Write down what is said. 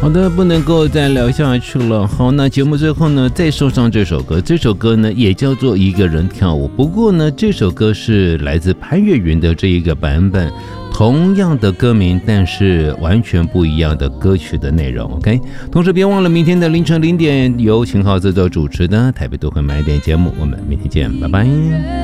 好的，不能够再聊下去了。好，那节目最后呢，再送上这首歌。这首歌呢，也叫做《一个人跳舞》，不过呢，这首歌是来自潘越云的这一个版本，同样的歌名，但是完全不一样的歌曲的内容。OK， 同时别忘了明天的凌晨0点由秦昊制作主持的台北都会买点节目，我们明天见，拜拜。